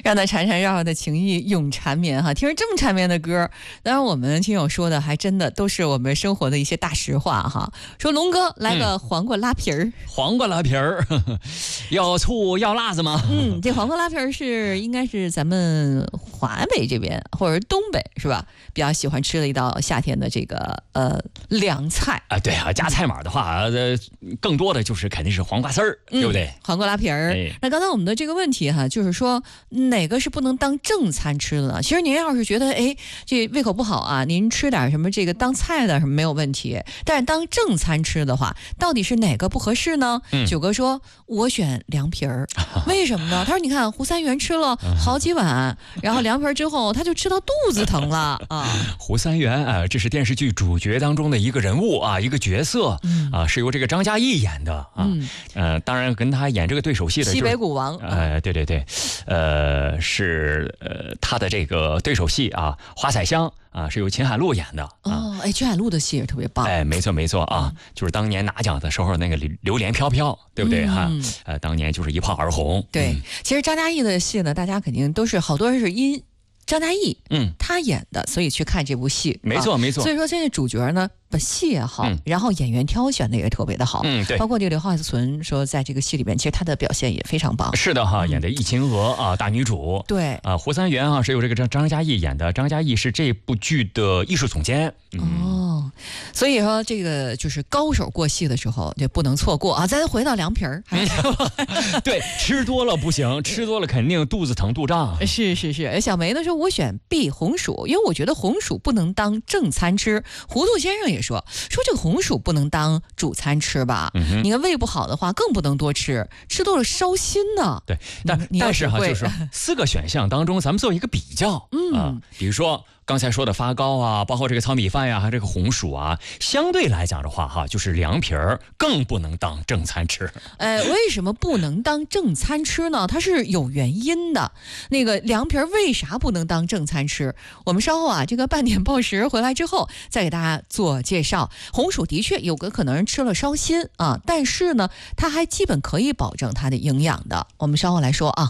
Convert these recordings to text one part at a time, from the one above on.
让那缠缠绕绕的情意永缠绵哈。听着这么缠绵的歌，当然我们听友说的还真的都是我们生活的一些大实话哈。说龙哥来个黄瓜拉皮儿， 黄瓜拉皮儿，要醋要辣子吗？ 这黄瓜拉皮儿应该是咱们华北这边或者东北是吧？比较喜欢吃的一道夏天的这个凉菜啊。对啊，加菜码的话，更多的就是肯定是黄瓜丝儿，对不对？ 黄瓜拉皮儿。那刚才我们的这个问题哈，就是说哪个是不能当正餐吃的呢？其实您要是觉得这胃口不好啊，您吃点什么这个当菜的什么没有问题，但是当正餐吃的话，到底是哪个不合适呢？九哥说我选凉皮儿，为什么呢？他说你看胡三元吃了好几碗，然后凉皮儿之后他就吃到肚子疼了啊。 胡三元啊，这是电视剧主角当中的一个人物啊，一个角色啊，是由这个张嘉译演的啊。当然跟他演这个对手戏的西北谷王， 对对对，是他的这个对手戏啊，花彩香啊，是由秦海璐演的秦海璐的戏也特别棒， 没错没错啊，就是当年拿奖的时候那个流连飘飘，对不对哈？当年就是一炮而红。 对，其实张嘉译的戏呢，大家肯定都是好多人是因张嘉译他演的，所以去看这部戏， 没错没错。 所以说现在主角呢，把戏也好，然后演员挑选的也特别的好， 对， 包括这个刘浩存说，在这个戏里边，其实他的表现也非常棒。 是的哈，演的易秦娥啊，大女主。 对胡三元啊，是由这个张嘉译演的，张嘉译是这部剧的艺术总监。 所以说这个就是高手过戏的时候就不能错过啊！咱回到凉皮儿， 对，吃多了不行，吃多了肯定肚子疼肚胀。 是。小梅呢说，我选 B 红薯，因为我觉得红薯不能当正餐吃。糊涂先生也说这个红薯不能当主餐吃吧？你看胃不好的话更不能多吃，吃多了烧心呢。 对，但是哈，就是4个选项当中，咱们做一个比较比如说刚才说的发糕啊，包括这个糙米饭呀，还有这个红薯啊，相对来讲的话哈，就是凉皮儿更不能当正餐吃。 为什么不能当正餐吃呢？它是有原因的。那个凉皮儿为啥不能当正餐吃？我们稍后啊，这个半点报时回来之后再给大家做介绍。红薯的确有个可能吃了烧心啊，但是呢，它还基本可以保证它的营养的。我们稍后来说啊。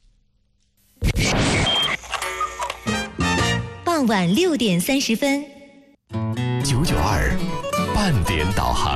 傍晚6点30分 992半点导航。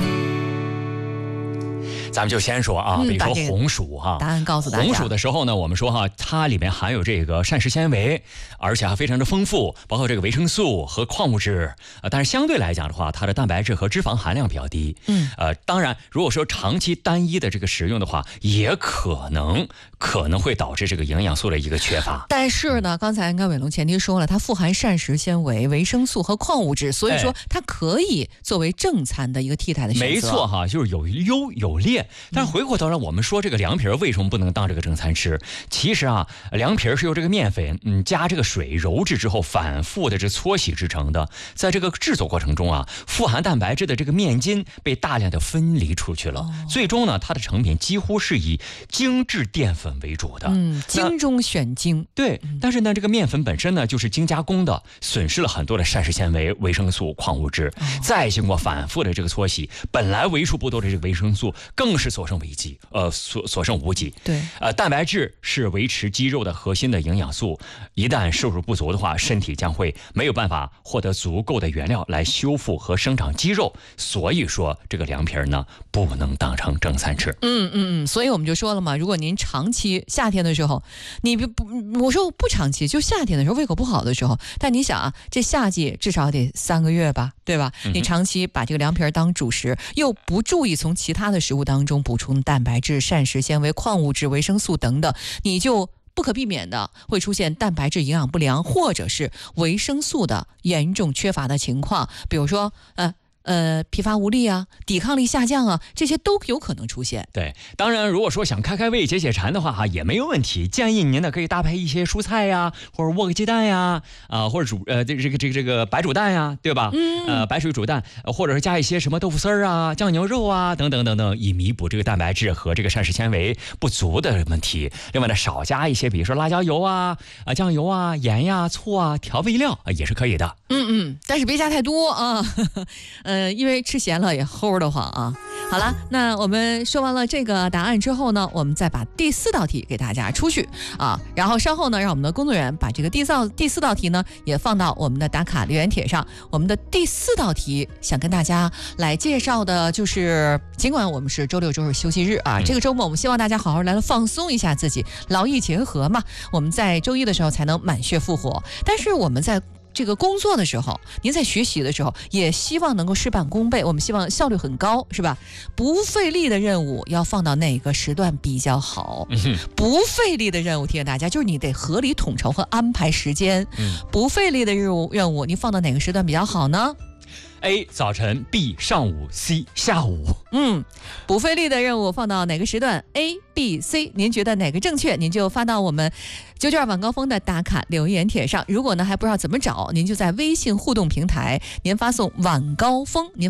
咱们就先说啊，比如说红薯哈， 答案告诉大家。 红薯的时候呢，我们说哈，它里面含有这个膳食纤维，而且还非常的丰富，包括这个维生素和矿物质但是相对来讲的话，它的蛋白质和脂肪含量比较低。当然，如果说长期单一的这个食用的话，也可能会导致这个营养素的一个缺乏。 但是呢，刚才伟龙前提说了，它富含膳食纤维、维生素和矿物质，所以说它可以作为正餐的一个替代的选择。 没错哈，就是有优有劣。但是回过头来，我们说这个凉皮为什么不能当这个正餐吃？其实啊，凉皮是由这个面粉加这个水揉制之后反复的搓洗制成的。在这个制作过程中啊，富含蛋白质的这个面筋被大量的分离出去了，最终呢，它的成品几乎是以精致淀粉为主的。 精中选精。 对，但是呢，这个面粉本身呢就是精加工的，损失了很多的膳食纤维、维生素、矿物质，再经过反复的这个搓洗，本来为数不多的这个维生素更是所剩无几。 对， 蛋白质是维持肌肉的核心的营养素，一旦摄入不足的话，身体将会没有办法获得足够的原料来修复和生长肌肉。所以说，这个凉皮呢不能当成正餐吃。 所以我们就说了嘛，如果您长期夏天的时候，我说不长期，就夏天的时候胃口不好的时候，但你想啊，这夏季至少得3个月吧，对吧？你长期把这个凉皮当主食，又不注意从其他的食物当中补充蛋白质、膳食纤维、矿物质、维生素等等，你就不可避免的会出现蛋白质营养不良或者是维生素的严重缺乏的情况，比如说疲乏无力啊，抵抗力下降啊，这些都有可能出现。 对，当然如果说想开胃解馋的话也没有问题，建议您呢可以搭配一些蔬菜呀，或者窝个鸡蛋呀，或者煮这个白煮蛋呀，对吧？白水煮蛋，或者是加一些什么豆腐丝儿啊、酱牛肉啊等等等等，以弥补这个蛋白质和这个膳食纤维不足的问题。另外呢，少加一些比如说辣椒油啊、酱油啊、盐呀、醋啊、调味料也是可以的。 但是别加太多啊。 因为吃咸了也齁得慌啊。好了，那我们说完了这个答案之后呢，我们再把第4道题给大家出去啊，然后稍后呢，让我们的工作人员把这个第4道题呢也放到我们的打卡留言帖上。我们的第4道题想跟大家来介绍的就是，尽管我们是周六周日休息日啊，这个周末我们希望大家好好来放松一下自己，劳逸结合嘛，我们在周一的时候才能满血复活。但是我们在这个工作的时候，您在学习的时候，也希望能够事半功倍，我们希望效率很高，是吧？不费力的任务要放到哪个时段比较好？不费力的任务，提醒大家，就是你得合理统筹和安排时间。不费力的任务，你放到哪个时段比较好呢？A 早晨 ，B 上午 ，C 下午。不费力的任务放到哪个时段 ？A、B、C， 您觉得哪个正确？您就发到我们992晚高峰的打卡留言帖上。如果呢还不知道怎么找，您就在微信互动平台，您发送晚高峰，这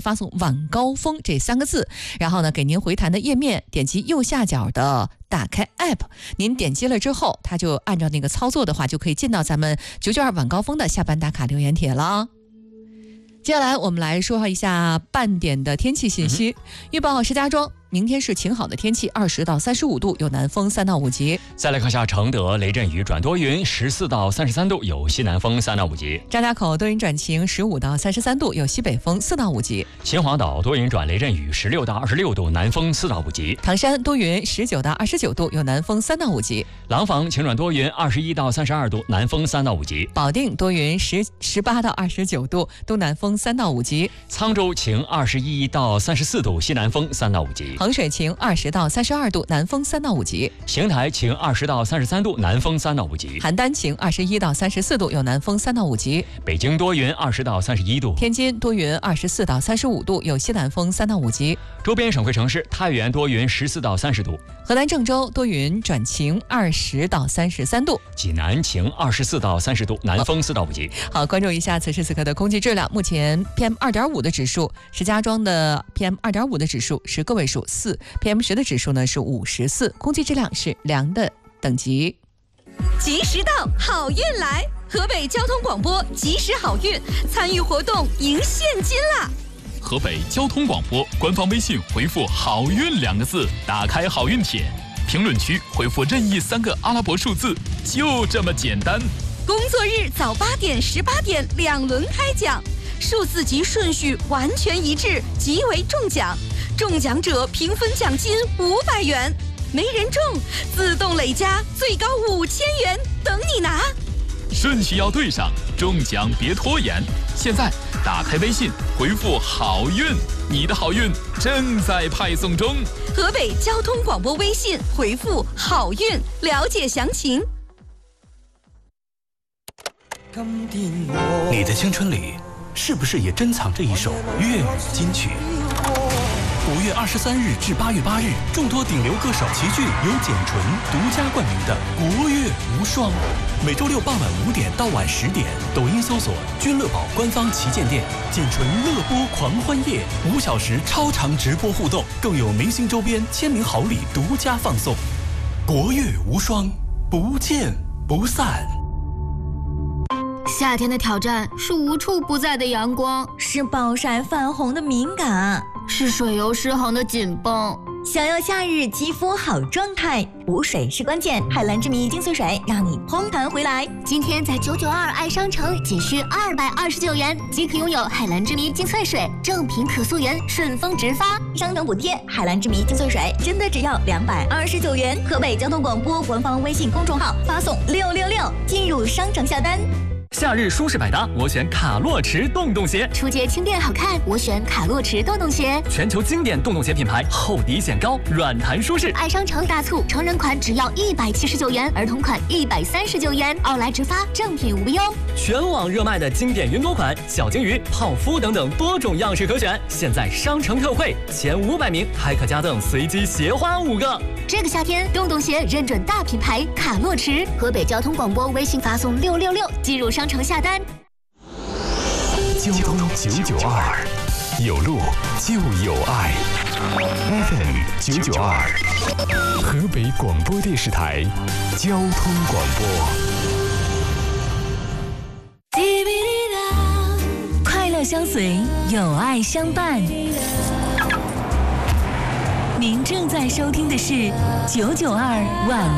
3个字，然后呢给您回弹的页面，点击右下角的打开 App， 您点击了之后，它就按照那个操作的话，就可以进到咱们992晚高峰的下班打卡留言帖了。接下来我们来说一下半点的天气信息。预报石家庄明天是晴好的天气，20到35度，有南风3到5级。 再来看下承德，雷阵雨转多云，14到33度，有西南风3到5级。 张家口多云转晴，15到33度，有西北风4到5级。 秦皇岛多云转雷阵雨，16到26度，南风4到5级。 唐山多云，19到29度，有南风3到5级。 廊坊晴转多云，21到32度，南风3到5级。 保定多云18到29度，东南风3到5级。 沧州晴21到34度，西南风3到5级。 衡水晴20到32度，南风3到5级。 邢台晴20到33度，南风3到5级。 邯郸晴21到34度，有南风3到5级。 北京多云20到31度。 天津多云24到35度，有西南风3到5级。 周边省会城市太原多云14到30度。 河南郑州多云转晴20到33度。 济南晴24到30度，南风4到5级。 好，关注一下此时此刻的空气质量。目前 PM2.5 的指数，石家庄的 PM2.5 的指数是个位数4， PM10 的指数呢是54，空气质量是良的等级。 及时到，好运来！河北交通广播及时好运，参与活动赢现金啦！ 河北交通广播官方微信回复好运2个字，打开好运帖，评论区回复任意3个阿拉伯数字，就这么简单。 工作日早8点、18点2轮开奖，数字及顺序完全一致，即为中奖。中奖者平分奖金500元，没人中自动累加最高5000元，等你拿。 顺序要对上，中奖别拖延。现在打开微信回复好运，你的好运正在派送中。 河北交通广播微信回复好运，了解详情。 你的青春里是不是也珍藏着一首粤语金曲？5月23日至8月8日，众多顶流歌手齐聚，由简纯独家冠名的国乐无双。每周六傍晚5点到晚10点，抖音搜索君乐宝官方旗舰店，简纯乐播狂欢夜，5小时超长直播互动，更有明星周边签名好礼独家放送。国乐无双，不见不散。 夏天的挑战是无处不在的阳光， 是暴晒泛红的敏感， 是水油失衡的紧绷。 想要夏日肌肤好状态，补水是关键。海蓝之谜精粹水让你嘭弹回来。 今天在992爱商城仅需229元即可拥有海蓝之谜精粹水，正品可溯源，顺丰直发， 商城补贴。海蓝之谜精粹水真的只要229元。河北交通广播官方微信公众号发送666进入商城下单。 夏日舒适百搭，我选卡洛驰洞洞鞋。 出街轻便好看，我选卡洛驰洞洞鞋。 全球经典洞洞鞋品牌，厚底显高，软弹舒适。 爱商城大促，成人款只要179元，儿童款139元，奥莱直发，正品无忧。 全网热卖的经典云朵款，小金鱼、泡芙等等多种样式可选。现在商城特惠，前500名还可加赠随机鞋花5个。 这个夏天，洞洞鞋认准大品牌卡洛驰。河北交通广播微信发送666进入商城下单。 交通992，有路就有爱。FM 992，河北广播电视台交通广播。 快乐相随，有爱相伴。您正在收听的是992晚